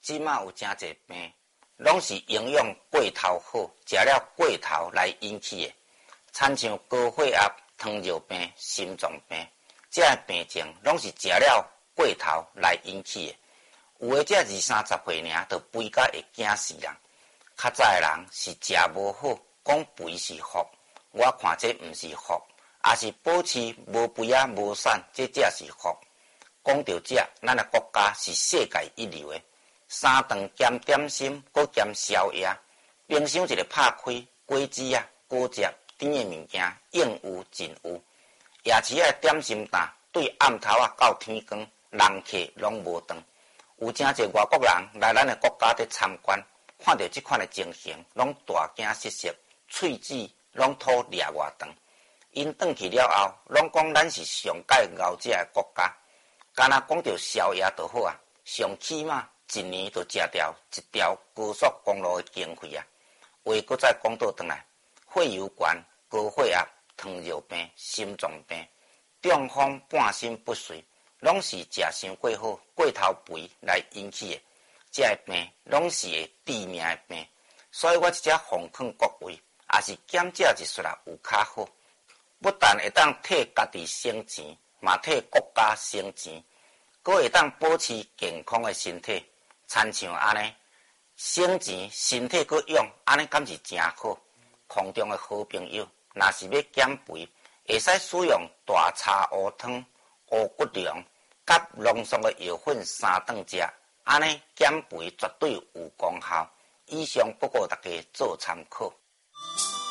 即马有真侪病，拢是营养过头好，食了过头来引起的。亲像高血压、糖尿病、心脏病，这些病症拢是食了过头来引起的。有的才20-30岁尔，就肥甲会惊死人。较早的人是食无好，讲肥是福，我看这毋是福，也是保持无肥啊无瘦，这才是福。讲到这，咱的国家是世界一流的，3顿兼点心，搁兼宵夜，冰箱一个拍开，果子啊、果汁、甜的物件应有尽有。夜市的点心摊对暗头啊到天光，人客拢无断。有真侪外国人来咱的国家伫参观，看到这款的情形，拢大惊失色，喙齿拢吐裂外长。因转去了后，拢讲咱是上界熬食的国家。敢若讲到宵夜就好啊，上起码一年就食掉一条高速公路的经费啊。话搁再讲倒转来，血油悬、高血压、糖尿病、心脏病、中风、半身不遂，拢是食伤过好、过头肥来引起的。这些病拢是会致命的病，所以我即只奉劝各位，也是减食一撮啦有较好，不但会当替家己省钱，嘛替国家省钱，阁会当保持健康的身体。亲像安尼，省钱身体阁用，安尼敢是真好。空中的好朋友，若是要减肥，会使使用大叉乌汤、乌骨凉、甲浓缩的药粉3顿食，安尼减肥绝对有功效。以上不过大家做参考。